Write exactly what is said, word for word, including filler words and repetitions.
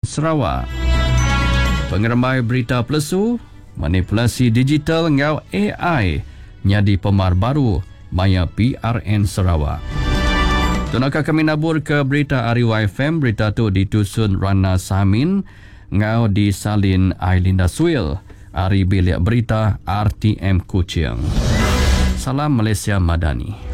Sarawak. Pengeremai berita pelesu, manipulasi digital ngau A I nyadi pemar baru maya P R N Sarawak. Tunakah kami nabur ke berita Ariwa F M, berita tu ditusun Rana Samin, ngau disalin Ailinda Suil, Ari Bilik Berita R T M Kuching. Salam Malaysia Madani.